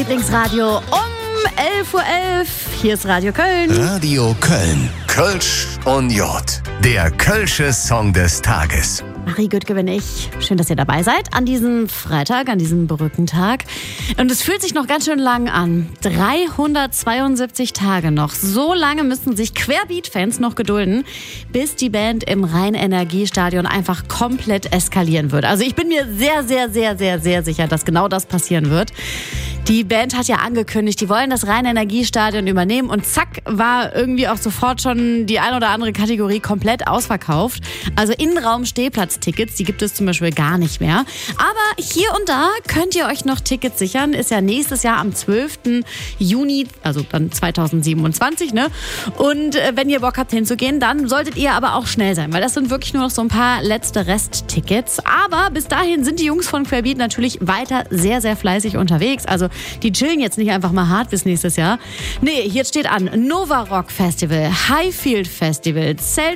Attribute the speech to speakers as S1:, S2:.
S1: Lieblingsradio um 11:11 Uhr. Hier ist Radio Köln.
S2: Radio Köln. Kölsch und Jod. Der kölsche Song des Tages.
S1: Marie Güttke bin ich. Schön, dass ihr dabei seid an diesem Freitag, an diesem Brückentag. Und es fühlt sich noch ganz schön lang an. 372 Tage noch. So lange müssen sich Querbeat-Fans noch gedulden, bis die Band im Rhein-Energie-Stadion einfach komplett eskalieren wird. Also ich bin mir sehr sicher, dass genau das passieren wird. Die Band hat ja angekündigt, die wollen das Rhein-Energie-Stadion übernehmen und zack, war irgendwie auch sofort schon die ein oder andere Kategorie komplett ausverkauft. Also Innenraum-Stehplatz-Tickets, die gibt es zum Beispiel gar nicht mehr. Aber hier und da könnt ihr euch noch Tickets sichern. Ist ja nächstes Jahr am 12. Juni, also dann 2027, ne? Und wenn ihr Bock habt hinzugehen, dann solltet ihr aber auch schnell sein, weil das sind wirklich nur noch so ein paar letzte Resttickets. Aber bis dahin sind die Jungs von Querbeat natürlich weiter sehr fleißig unterwegs. Also die chillen jetzt nicht einfach mal hart bis nächstes Jahr. Nee, jetzt steht an Nova Rock Festival, Highfield Festival,